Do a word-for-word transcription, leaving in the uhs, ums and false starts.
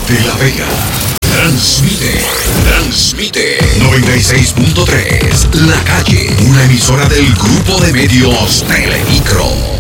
de La Vega. Transmite, transmite noventa y seis punto tres La Calle, una emisora del grupo de medios Telemicro.